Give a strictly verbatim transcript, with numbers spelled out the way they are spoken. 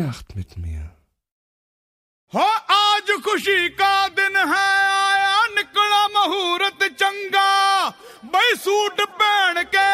Nacht mit mir. हो आज खुशी का दिन है आया निकला मुहूर्त चंगा बई सूट पहन के